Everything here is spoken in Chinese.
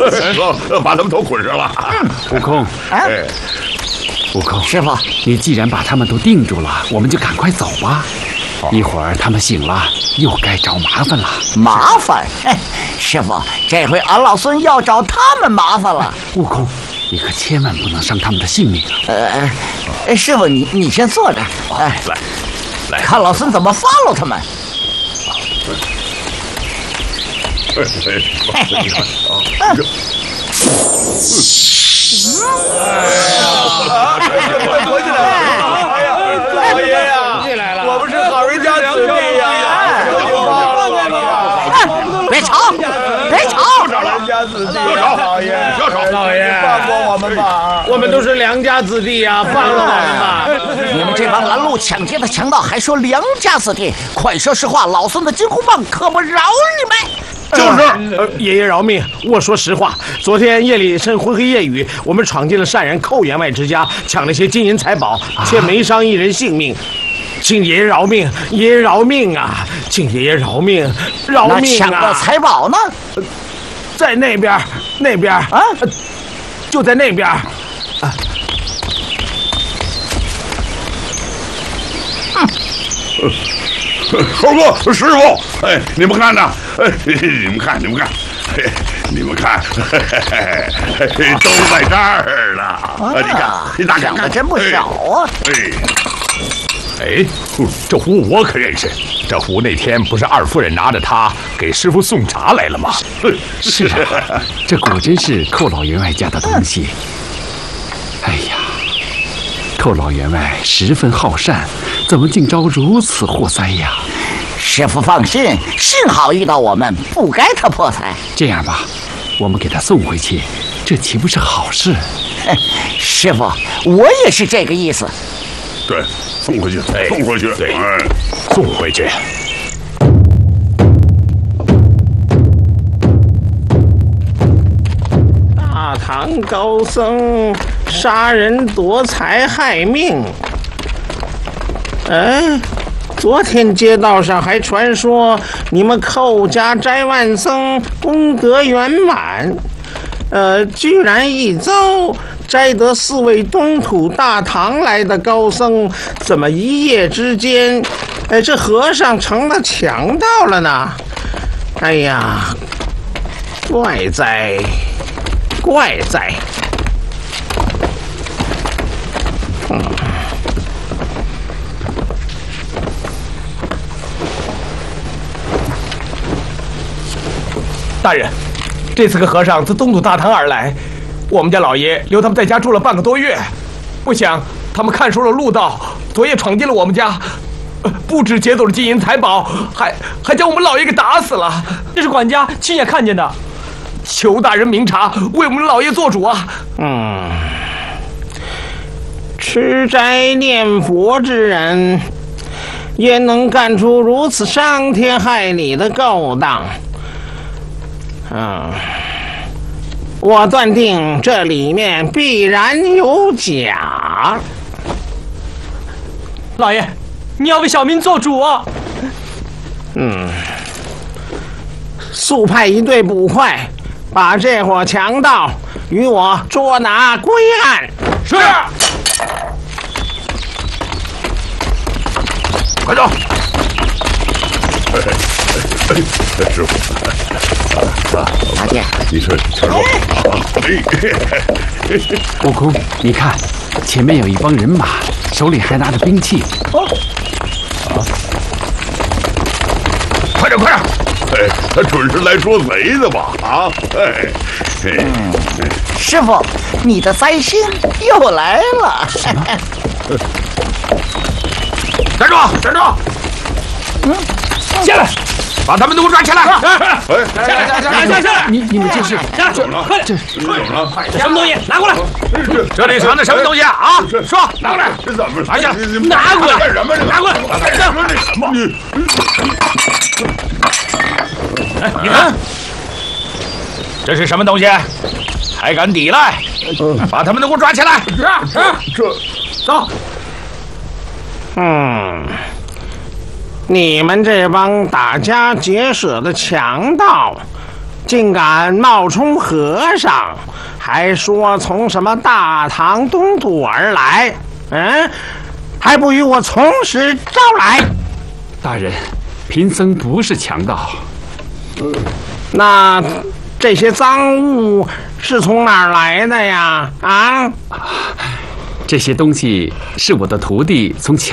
把他们都捆上了。 悟空，悟空， 师傅， 你既然把他们都定住了，我们就赶快走吧。一会儿他们醒了，又该找麻烦了。 麻烦？师傅，这回俺老孙要找他们麻烦了。 悟空，你可千万不能伤他们的性命啊！ 师傅，你先坐着， 来， 看老孙怎么follow他们。 老爷呀，我们是好人家子弟呀！ 别吵，别吵！ 良家子弟，老爷， 老爷， 放过我们吧！ 我们都是良家子弟呀，放了我们吧！ 你们这帮拦路抢劫的强盗，还说良家子弟？快说实话，老孙的金箍棒可不饶你们！ 爷爷饶命！我说实话，昨天夜里趁昏黑夜雨，我们闯进了善人寇员外之家，抢了些金银财宝，却没伤一人性命。请爷爷饶命！爷爷饶命啊！请爷爷饶命！饶命啊！ 那抢的财宝呢？ 在那边啊，就在那边。 猴哥，师傅，你们看呐，你们看，都在这儿呢。你看，你大抢的真不少啊！ 这壶我可认识，这壶那天不是二夫人拿着它给师傅送茶来了吗？ 是啊，这果真是寇老员外家的东西。哎呀，寇老员外十分好善，怎么竟招如此祸灾呀？ 师傅放心，幸好遇到我们，不该他破财。 这样吧，我们给他送回去，这岂不是好事？ 师傅，我也是这个意思。 对，送回去，送回去， 对，送回去。 大唐高僧杀人夺财害命。昨天街道上还传说你们寇家斋万僧功德圆满，居然一遭摘得4位东土大唐来的高僧，怎么一夜之间，这和尚成了强盗了呢？哎呀，怪哉！ 大人，这4个和尚自东土大唐而来，我们家老爷留他们在家住了半个多月，不想他们看出了路道，昨夜闯进了我们家，不止劫走了金银财宝，还将我们老爷给打死了。这是管家亲眼看见的，求大人明察，为我们老爷做主啊！ 吃斋念佛之人，也能干出如此伤天害理的勾当。我断定这里面必然有假。 老爷，你要为小民做主啊！ 速派一队捕快，把这伙强盗与我捉拿归案。 是。 快走！师傅， 大姐， 你说， 悟空，你看，前面有一帮人马，手里还拿着兵器。 快点！他准是来捉贼的吧？ 师傅，你的灾星又来了。 站住！ 下来， 把他们都给我抓起来！ 下来！ 你们这是快点！什么东西？拿过来！ 这里藏的什么东西啊？说，拿过来！这怎么？拿下！ 拿过来！ 干什么？ 拿过来！ 说那什么？ 你看，这是什么东西？还敢抵赖？ 把他们都给我抓起来！ 走。 你们这帮打家劫舍的强盗， 竟敢冒充和尚，还说从什么大唐东渡而来，还不与我从实招来？ 大人，贫僧不是强盗。 那这些赃物是从哪儿来的呀？啊？ 这些东西是我的徒弟从